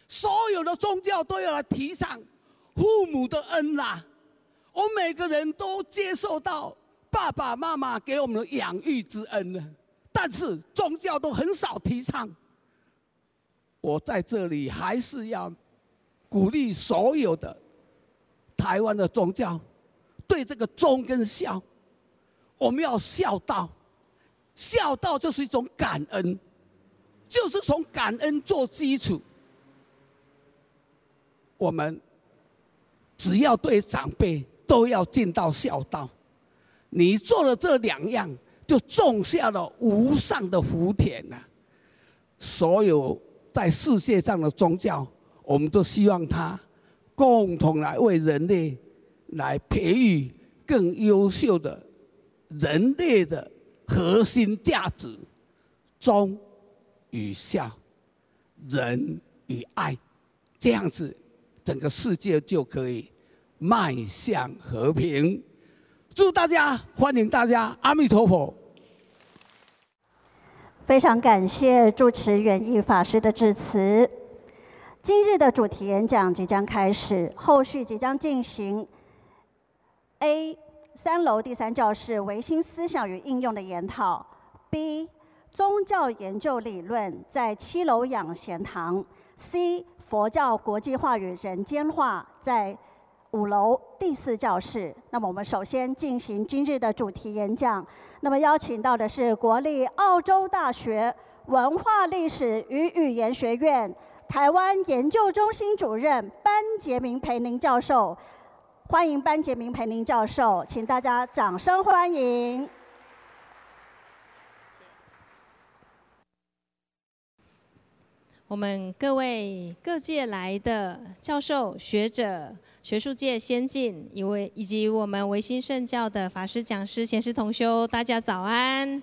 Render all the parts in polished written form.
所有的宗教都要来提倡父母的恩啦。我们每个人都接受到爸爸妈妈给我们的养育之恩了，但是宗教都很少提倡。我在这里还是要鼓励所有的台湾的宗教，对这个忠跟孝，我们要孝道。孝道就是一种感恩，就是从感恩做基础。我们只要对长辈都要尽到孝道，你做了这2样，就种下了无上的福田了。所有在世界上的宗教，我们都希望它共同来为人类来培育更优秀的人类的核心价值：忠与孝、仁与爱，这样子整个世界就可以迈向和平。祝大家，欢迎大家，阿弥陀佛。 非常感谢住持圆羿法师的致辞。今日的主题演讲即将开始，后续即将进行 A3楼第3教室唯心思想与应用的研讨 ，B 宗教研究理论在7楼养贤堂 ，C 佛教国际化与人间化在5楼第4教室。那么我们首先进行今日的主题演讲。那么邀请到的是国立澳洲大学文化历史与语言学院台湾研究中心主任班杰明培宁教授。欢迎班杰明培宁教授，请大家掌声欢迎。 我们各位各界来的教授、学者、学术界先进，以及我们唯心圣教的法师、讲师、贤师同修，大家早安。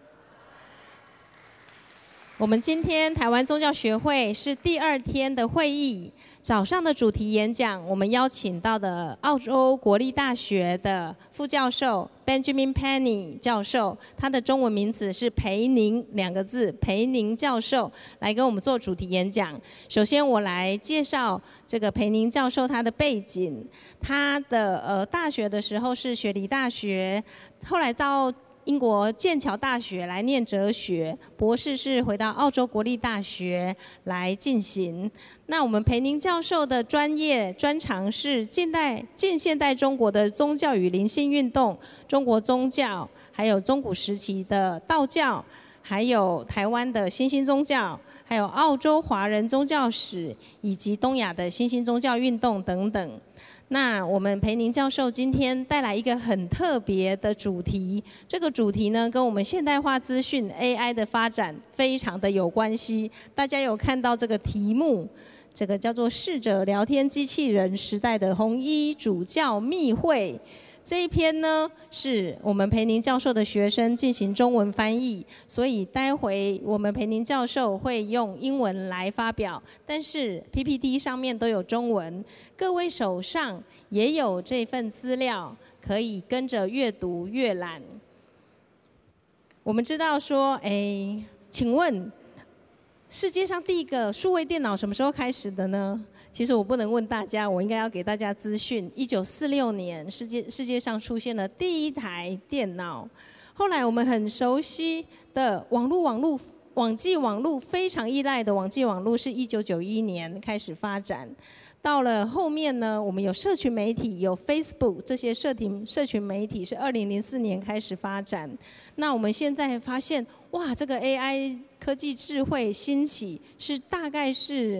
我们今天台湾宗教学会是第2天的会议，早上的主题演讲，我们邀请到的澳洲国立大学的副教授 Benjamin Penny 教授，他的中文名字是培宁2个字，培宁教授来跟我们做主题演讲。首先我来介绍这个培宁教授他的背景，他的大学的时候是雪梨大学，后来到英国剑桥大学来念哲学，博士是回到澳洲国立大学来进行。那我们培宁教授的专业专长是近现代中国的宗教与灵性运动、中国宗教，还有中古时期的道教，还有台湾的新兴宗教，还有澳洲华人宗教史，以及东亚的新兴宗教运动等等。那我们培宁教授今天带来一个很特别的主题，这个主题呢跟我们现代化资讯 AI 的发展非常的有关系。大家有看到这个题目，这个叫做逝者聊天机器人时代的红衣主教密会。这一篇呢是我们培宁教授的学生进行中文翻译，所以待会我们培宁教授会用英文来发表，但是 PPT 上面都有中文，各位手上也有这份资料，可以跟着阅读阅览。我们知道说，请问世界上第一个数位电脑什么时候开始的呢？其实我不能问大家，我应该要给大家资讯。1946年，世界上出现了第一台电脑。后来我们很熟悉的网际网路非常依赖的网际网路是1991年开始发展。到了后面呢，我们有社群媒体，有 Facebook 这些社群媒体是2004年开始发展。那我们现在发现，哇，这个 AI 科技智慧兴起大概是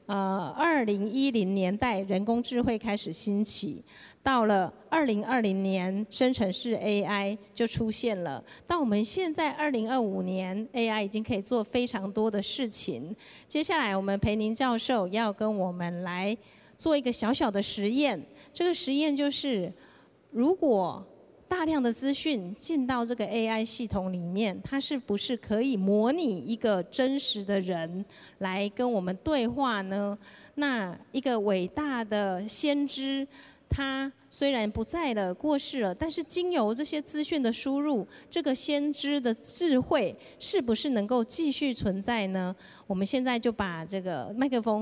2010年代人工智慧开始兴起，到了2020年生成式 AI 就出现了，到我们现在2025年 AI 已经可以做非常多的事情。接下来我们培宁教授要跟我们来做一个小小的实验，这个实验就是如果大量的资讯进到这个 AI 系统里面，它是不是可以模拟一个真实的人来跟我们对话呢？那一个伟大的先知，他虽然不在了，过世了，但是经由这些资讯的输入，这个先知的智慧是不是能够继续存在呢？我们现在就把这个麦克风